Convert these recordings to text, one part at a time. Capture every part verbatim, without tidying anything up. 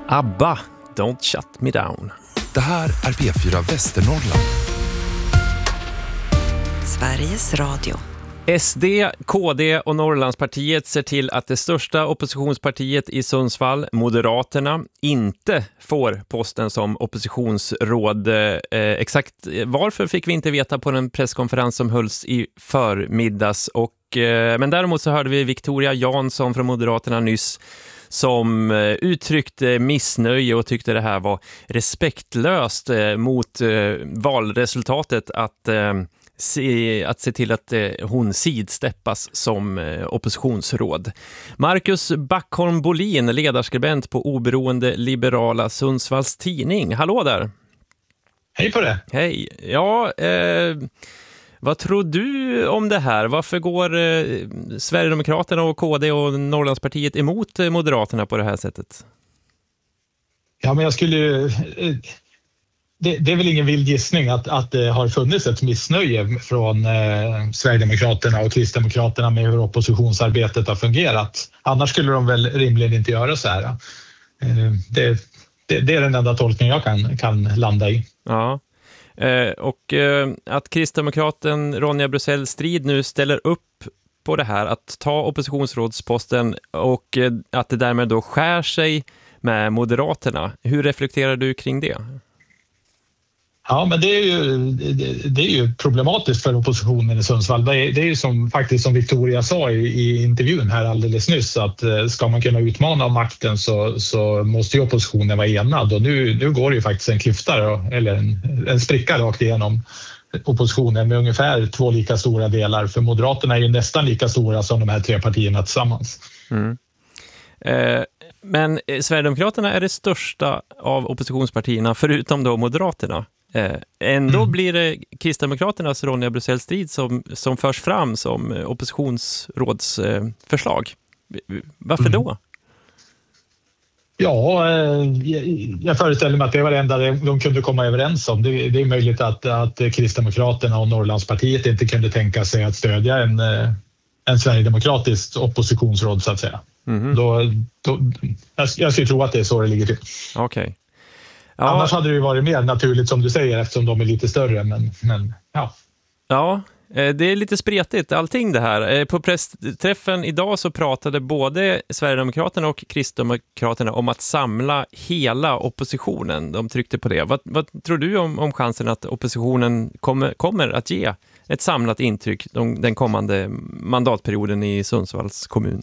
ABBA, Don't Shut Me Down. Det här är P fyra Västernorrland. Sveriges Radio. S D, K D och Norrlandspartiet ser till att det största oppositionspartiet i Sundsvall, Moderaterna, inte får posten som oppositionsråd. Eh, exakt varför fick vi inte veta på den presskonferens som hölls i förmiddags. Och, eh, men däremot så hörde vi Victoria Jansson från Moderaterna nyss som eh, uttryckte missnöje och tyckte det här var respektlöst eh, mot eh, valresultatet att... Eh, Se, att se till att eh, hon sidsteppas som eh, oppositionsråd. Marcus Backholm Bolin, ledarskribent på oberoende liberala Sundsvalls tidning. Hallå där! Hej på det! Hej! Ja, eh, vad tror du om det här? Varför går eh, Sverigedemokraterna och K D och Norrlandspartiet emot eh, Moderaterna på det här sättet? Ja, men jag skulle ju... Eh, Det, det är väl ingen vild gissning att, att det har funnits ett missnöje från eh, Sverigedemokraterna och Kristdemokraterna med hur oppositionsarbetet har fungerat. Annars skulle de väl rimligen inte göra så här. Eh, det, det, det är den enda tolkning jag kan, kan landa i. Ja, eh, och eh, att Kristdemokraten Ronja Brusell Strid nu ställer upp på det här att ta oppositionsrådsposten och eh, att det därmed då skär sig med Moderaterna. Hur reflekterar du kring det? Ja, men det är ju, det är ju problematiskt för oppositionen i Sundsvall. Det är, det är ju som, faktiskt som Victoria sa i, i intervjun här alldeles nyss, att ska man kunna utmana makten så, så måste ju oppositionen vara enad. Och nu, nu går det ju faktiskt en klyfta då, eller en, en spricka rakt igenom oppositionen med ungefär två lika stora delar. För Moderaterna är ju nästan lika stora som de här tre partierna tillsammans. Mm. Eh, men Sverigedemokraterna är det största av oppositionspartierna förutom då Moderaterna. Eh, ändå mm. blir det Kristdemokraternas Ronja Brusell Strid som, som förs fram som oppositionsrådsförslag. Eh, Varför mm. då? Ja, eh, jag föreställer mig att det var det enda de kunde komma överens om. Det, det är möjligt att, att Kristdemokraterna och Norrlandspartiet inte kunde tänka sig att stödja en, en sverigedemokratisk oppositionsråd så att säga. Mm. Då, då, jag, jag skulle tro att det är så det ligger till. Okej. Okay. Ja. Annars hade det ju varit mer naturligt som du säger eftersom de är lite större. Men, men ja. Ja, det är lite spretigt allting det här. På pressträffen idag så pratade både Sverigedemokraterna och Kristdemokraterna om att samla hela oppositionen. De tryckte på det. Vad, vad tror du om, om chansen att oppositionen kommer, kommer att ge ett samlat intryck de, den kommande mandatperioden i Sundsvalls kommun?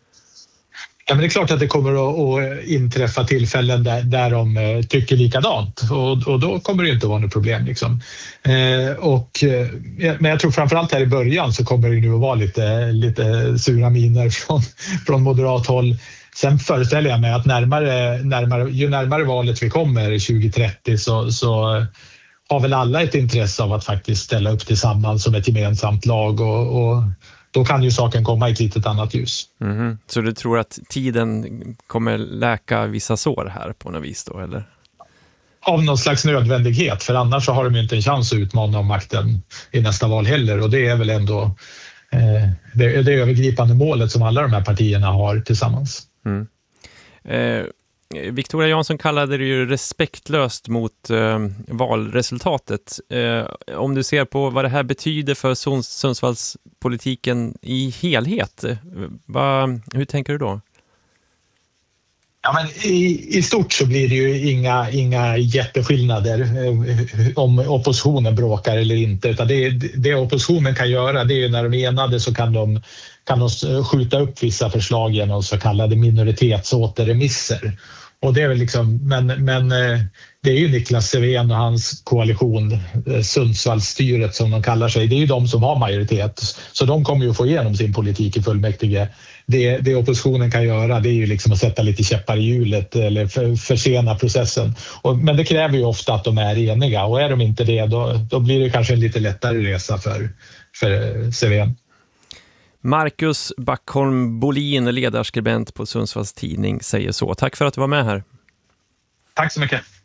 Ja, men det är klart att det kommer att inträffa tillfällen där, där de tycker likadant och, och då kommer det inte att vara något problem. Liksom. Eh, och, men jag tror framförallt här i början så kommer det nu att vara lite, lite sura miner från, från moderat håll. Sen föreställer jag mig att närmare, närmare, ju närmare valet vi kommer tjugo trettio så, så har väl alla ett intresse av att faktiskt ställa upp tillsammans som ett gemensamt lag och, och då kan ju saken komma i ett litet annat ljus. Mm-hmm. Så du tror att tiden kommer läka vissa sår här på något vis då, eller? Av någon slags nödvändighet, för annars så har de ju inte en chans att utmana om makten i nästa val heller. Och det är väl ändå eh, det, det övergripande målet som alla de här partierna har tillsammans. Mm. Eh, Victoria Jansson kallade det ju respektlöst mot eh, valresultatet. Eh, om du ser på vad det här betyder för Sunds- Sundsvalls politiken i helhet, eh, va, hur tänker du då? Ja, men i, i stort så blir det ju inga, inga jätteskillnader eh, om oppositionen bråkar eller inte. Utan det, det oppositionen kan göra, det är ju när de är enade så kan de, kan de skjuta upp vissa förslag genom så kallade minoritetsåterremisser. Och det är väl liksom, men, men det är ju Niklas Sevén och hans koalition, Sundsvallsstyret som de kallar sig, det är ju de som har majoritet. Så de kommer ju få igenom sin politik i fullmäktige. Det, det oppositionen kan göra det är ju liksom att sätta lite käppar i hjulet eller för, försena processen. Och, men det kräver ju ofta att de är eniga och är de inte det då, då blir det kanske en lite lättare resa för, för Sevén. Marcus Backholm Bolin, ledarskribent på Sundsvalls tidning, säger så. Tack för att du var med här. Tack så mycket.